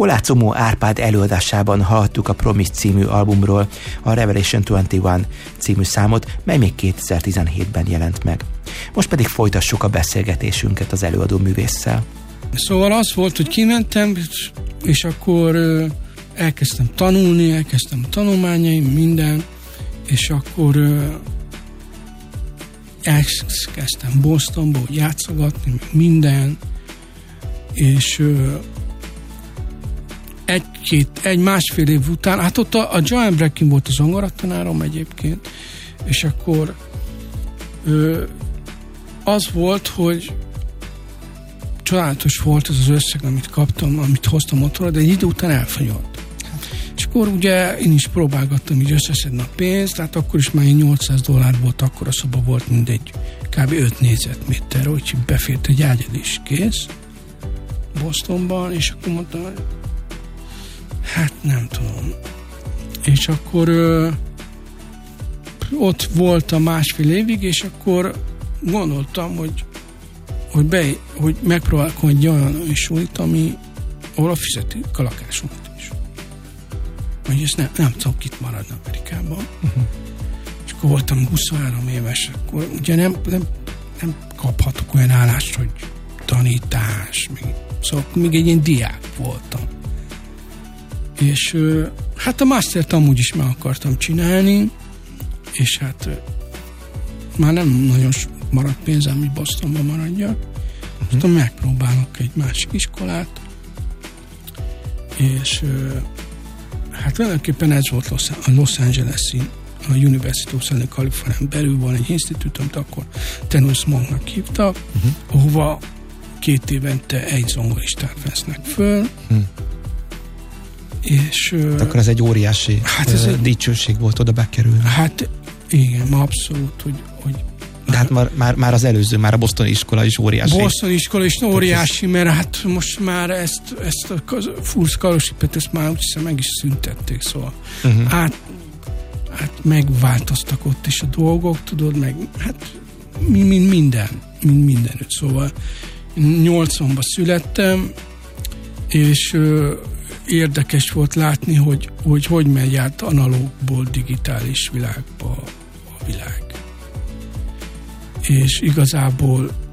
Olácomó Árpád előadásában hallhattuk a Promise című albumról a Revelation 21 című számot, mely még 2017-ben jelent meg. Most pedig folytassuk a beszélgetésünket az előadó művésszel. Szóval az volt, hogy kimentem, és akkor elkezdtem tanulni, elkezdtem a tanulmányaim, minden, és akkor elkezdtem Bostonból játszogatni, minden, és másfél év után, hát ott a Joan Breckin volt a zongoratanárom egyébként, és akkor az volt, hogy csodálatos volt ez az összeg, amit kaptam, amit hoztam otthonra, de egy idő után elfagyott. És akkor ugye én is próbálgattam így összeszedni a pénzt, tehát akkor is már $800 volt, akkor a szoba volt mindegy kb. 5 négyzetméter, úgyhogy befért egy ágyad is, kész Bostonban, és akkor mondtam, hát nem tudom. És akkor ott voltam másfél évig, és akkor gondoltam, hogy megpróbálok egy olyan sulit, ahol fizetik a lakásomat is. Hogy ezt nem tudok itt maradni Amerikában. És akkor voltam 23 éves, akkor ugye nem kaphatok olyan állást, hogy tanítás, szóval még egy ilyen diák voltam. És hát a mastert amúgy is meg akartam csinálni, és hát már nem nagyon maradt pénzem, hogy Bostonban maradjak. Aztán megpróbálok egy másik iskolát, és hát tulajdonképpen ez volt a Los Angeles-i, a University of Southern California belül van egy institútum, akkor Tenor Smoke-nak hívtak, ahova 2 évente egy zongoristát vesznek föl, és akkor ez egy óriási dicsőség volt oda bekerülni. Hát igen, abszolút, hogy de hát már az előző, már a bostoni iskola is óriási. Bostoni iskola is óriási, mert hát most már ezt a full scholarship-et ezt már úgy hiszem meg is szüntették, szóval hát megváltoztak ott is a dolgok, tudod, meg hát mindenütt, szóval 80-ban születtem, és érdekes volt látni, hogy megy át analógból digitális világba a világ. És igazából